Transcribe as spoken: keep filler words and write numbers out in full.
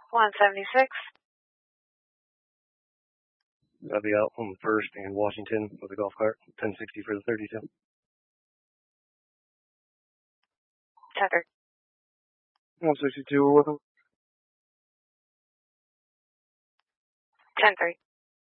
one seventy-six. I'll be out on the first in Washington with a golf cart. ten sixty for the thirty-two. Tucker. one sixty-two, we're with him. ten three.